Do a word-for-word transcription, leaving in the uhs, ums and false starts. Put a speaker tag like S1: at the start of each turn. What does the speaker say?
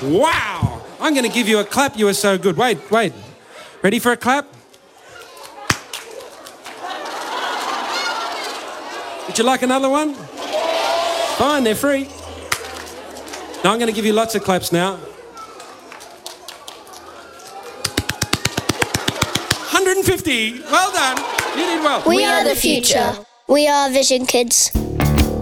S1: Wow. I'm going to give you a clap. You were so good. Wait, wait. Ready for a clap? Would you like another one? Fine, they're free. Now I'm going to give you lots of claps now. one hundred fifty. Well done. You did well.
S2: We are the future. We are Vision Kids.